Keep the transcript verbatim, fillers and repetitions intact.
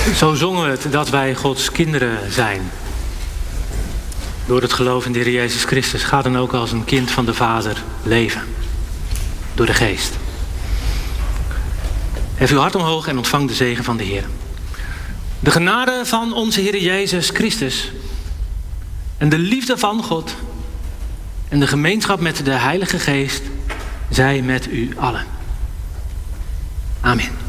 Zo zongen we het dat wij Gods kinderen zijn. Door het geloof in de Heer Jezus Christus. Ga dan ook als een kind van de Vader leven. Door de Geest. Hef uw hart omhoog en ontvang de zegen van de Heer. De genade van onze Heer Jezus Christus. En de liefde van God. En de gemeenschap met de Heilige Geest. Zij met u allen. Amen.